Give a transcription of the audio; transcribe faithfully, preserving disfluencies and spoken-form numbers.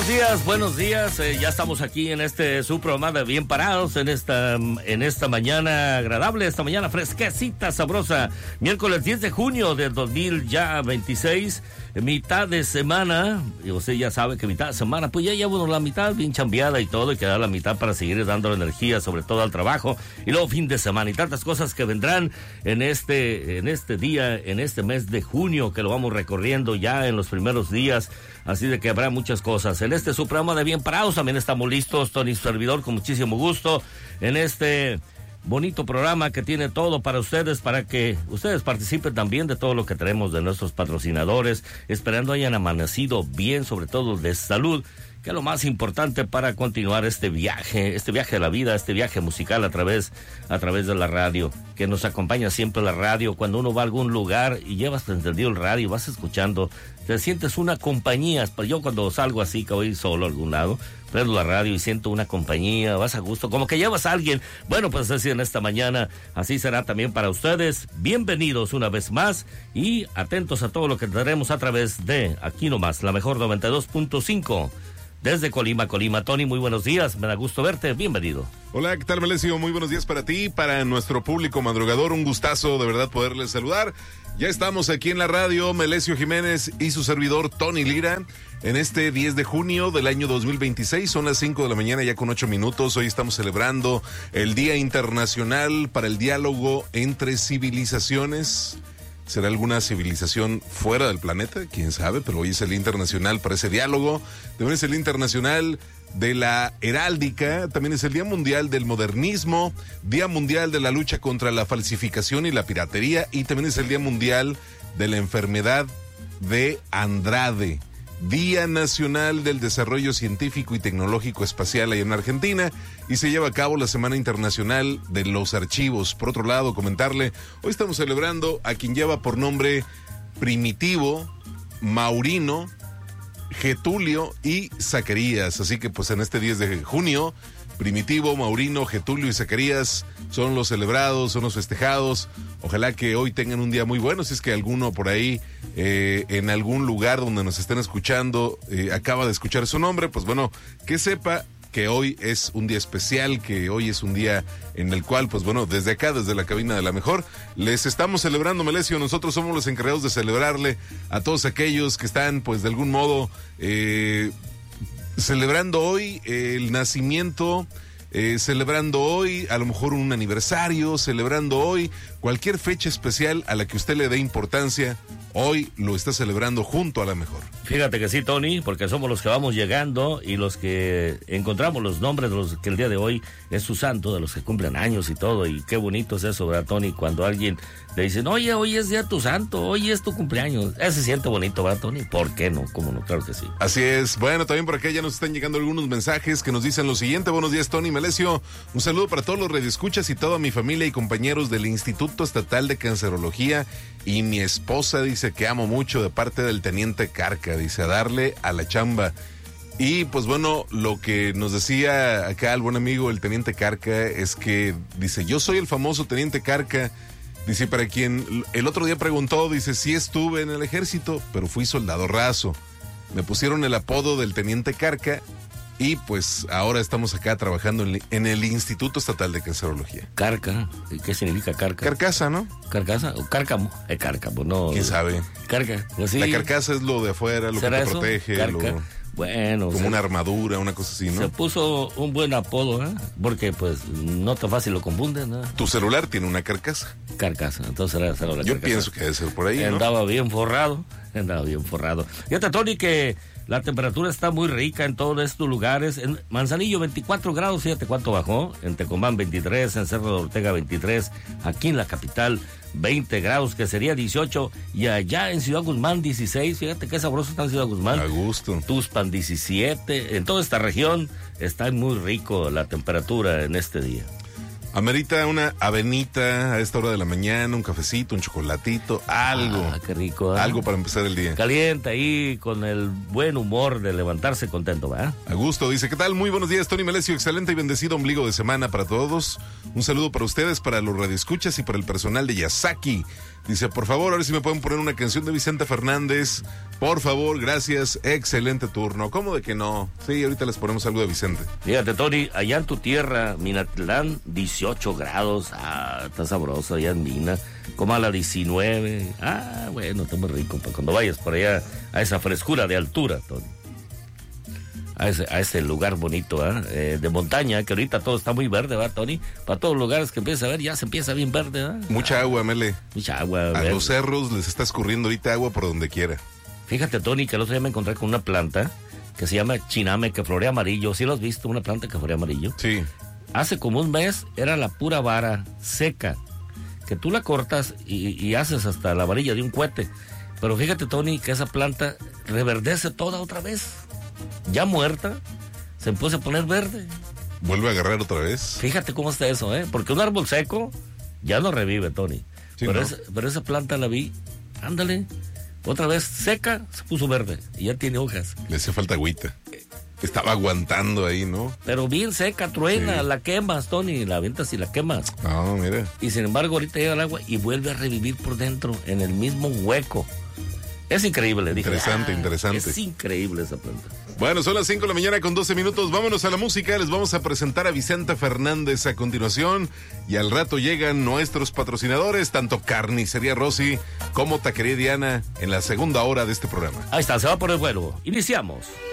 buenos días, buenos días. Eh, ya estamos aquí en este su programa de Bien Parados, en esta en esta mañana agradable, esta mañana fresquecita, sabrosa. Miércoles diez de junio del dos mil veintiséis, mitad de semana. Y usted ya sabe que mitad de semana, pues ya llevo la mitad bien chambeada y todo, y queda la mitad para seguir dando energía, sobre todo al trabajo. Y luego fin de semana y tantas cosas que vendrán en este, en este día, en este mes de junio, que lo vamos recorriendo ya en los primeros días. Así de que habrá muchas cosas. En este su programa de Bien Parados también estamos listos, Tony, su servidor, con muchísimo gusto, en este bonito programa que tiene todo para ustedes, para que ustedes participen también de todo lo que tenemos de nuestros patrocinadores, esperando hayan amanecido bien, sobre todo de salud, que es lo más importante para continuar este viaje, este viaje de la vida, este viaje musical a través, a través de la radio, que nos acompaña siempre la radio. Cuando uno va a algún lugar y llevas encendido el radio, vas escuchando, te sientes una compañía. Yo cuando salgo así, que voy solo a algún lado, prendo la radio y siento una compañía, vas a gusto, como que llevas a alguien. Bueno, pues así en esta mañana, así será también para ustedes. Bienvenidos una vez más y atentos a todo lo que tendremos a través de aquí nomás, la mejor noventa y dos punto cinco. Desde Colima, Colima. Tony, muy buenos días, me da gusto verte, bienvenido. Hola, ¿qué tal, Melesio? Muy buenos días para ti, para nuestro público madrugador, un gustazo de verdad poderles saludar. Ya estamos aquí en la radio, Melesio Jiménez y su servidor Tony Lira, en este diez de junio del año dos mil veintiséis, son las cinco de la mañana ya con ocho minutos, hoy estamos celebrando el Día Internacional para el Diálogo entre Civilizaciones. ¿Será alguna civilización fuera del planeta? Quién sabe, pero hoy es el internacional para ese diálogo. También es el internacional de la heráldica, también es el Día Mundial del Modernismo, Día Mundial de la Lucha contra la Falsificación y la Piratería, y también es el Día Mundial de la Enfermedad de Andrade. Día Nacional del Desarrollo Científico y Tecnológico Espacial allá en Argentina, y se lleva a cabo la Semana Internacional de los Archivos. Por otro lado, comentarle, hoy estamos celebrando a quien lleva por nombre Primitivo, Maurino, Getulio y Zacarías. Así que pues en este diez de junio, Primitivo, Maurino, Getulio y Zacarías son los celebrados, son los festejados. Ojalá que hoy tengan un día muy bueno. Si es que alguno por ahí, eh, en algún lugar donde nos estén escuchando, eh, acaba de escuchar su nombre, pues bueno, que sepa que hoy es un día especial, que hoy es un día en el cual, pues bueno, desde acá, desde la cabina de La Mejor, les estamos celebrando, Melesio. Nosotros somos los encargados de celebrarle a todos aquellos que están, pues de algún modo, eh, celebrando hoy el nacimiento, eh, celebrando hoy a lo mejor un aniversario, celebrando hoy cualquier fecha especial a la que usted le dé importancia. Hoy lo está celebrando junto a La Mejor. Fíjate que sí, Tony, porque somos los que vamos llegando y los que encontramos los nombres de los que el día de hoy es su santo, de los que cumplen años y todo. Y qué bonito es eso, ¿verdad, Tony? Cuando alguien le dicen, oye, hoy es día tu santo, hoy es tu cumpleaños. Ese se siente bonito, ¿verdad, Tony? ¿Por qué no? ¿Cómo no? Claro que sí. Así es. Bueno, también por acá ya nos están llegando algunos mensajes que nos dicen lo siguiente. Buenos días, Tony, Melesio. Un saludo para todos los radioescuchas y toda mi familia y compañeros del Instituto Estatal de Cancerología. Y mi esposa dice que amo mucho, de parte del teniente Carca, dice, a darle a la chamba. Y pues bueno, lo que nos decía acá el buen amigo el teniente Carca es que dice, yo soy el famoso teniente Carca, dice, para quien el otro día preguntó, dice, sí estuve en el ejército, pero fui soldado raso. Me pusieron el apodo del teniente Carca. Y pues ahora estamos acá trabajando en, en el Instituto Estatal de Cancerología. Carca, ¿qué significa carca? Carcasa, ¿no? Carcasa o cárcamo, eh, cárcamo, no. ¿Quién sabe? Carca, pues sí. La carcasa es lo de afuera, lo que te eso? protege, Carca. Lo, bueno, como o sea, una armadura, una cosa así, ¿no? Se puso un buen apodo, ¿eh? Porque pues no tan fácil lo confunden, ¿no? Tu celular tiene una carcasa. Carcasa, entonces era, era la Yo carcasa. pienso que debe ser por ahí, Andaba ¿no? bien forrado, andaba bien forrado. Fíjate, Tony, que la temperatura está muy rica en todos estos lugares. En Manzanillo veinticuatro grados, fíjate cuánto bajó. En Tecomán veintitrés, en Cerro de Ortega veintitrés, aquí en la capital veinte grados, que sería dieciocho, y allá en Ciudad Guzmán dieciséis, fíjate qué sabroso está en Ciudad Guzmán. A gusto. Tuxpan diecisiete, en toda esta región está muy rico la temperatura en este día. Amerita una avenita a esta hora de la mañana, un cafecito, un chocolatito, algo. Ah, qué rico, ¿eh? Algo para empezar el día. Caliente ahí, con el buen humor de levantarse contento, ¿verdad? A gusto, dice, ¿qué tal? Muy buenos días, Tony Melesio, excelente y bendecido ombligo de semana para todos. Un saludo para ustedes, para los radioescuchas y para el personal de Yasaki. Dice, por favor, a ver si me pueden poner una canción de Vicente Fernández. Por favor, gracias, excelente turno. ¿Cómo de que no? Sí, ahorita les ponemos algo de Vicente. Fíjate, Tony, allá en tu tierra, Minatlán, dieciocho grados. Ah, está sabroso allá en Mina. Como a la diecinueve. Ah, bueno, está muy rico para cuando vayas por allá a esa frescura de altura, Tony. A ese, a ese lugar bonito, ¿eh? Eh, de montaña, que ahorita todo está muy verde, ¿verdad, Tony? Para todos los lugares que empieza a ver, ya se empieza bien verde, ¿verdad? Mucha ah, agua, Mele. Mucha agua. A verde. Los cerros les está escurriendo ahorita agua por donde quiera. Fíjate, Tony, que el otro día me encontré con una planta que se llama chiname, que florea amarillo. ¿Sí lo has visto? Una planta que florea amarillo. Sí. Hace como un mes era la pura vara seca, que tú la cortas y, y haces hasta la varilla de un cohete. Pero fíjate, Tony, que esa planta reverdece toda otra vez. Ya muerta, se empieza a poner verde. ¿Vuelve a agarrar otra vez? Fíjate cómo está eso, ¿eh? Porque un árbol seco ya no revive, Tony. Sí, pero, ¿no? esa, pero esa planta la vi, ándale, otra vez seca, se puso verde y ya tiene hojas. Le hace falta agüita. Estaba aguantando ahí, ¿no? Pero bien seca, truena, sí. La quemas, Tony, la avientas y la quemas. No, mira. Y sin embargo ahorita llega el agua y vuelve a revivir por dentro, en el mismo hueco. Es increíble, dije. Interesante, ah, interesante. Es increíble esa planta. Bueno, son las cinco de la mañana con doce minutos. Vámonos a la música. Les vamos a presentar a Vicente Fernández a continuación. Y al rato llegan nuestros patrocinadores, tanto Carnicería Rossi como Taquería Diana, en la segunda hora de este programa. Ahí está, se va por el vuelo. Iniciamos.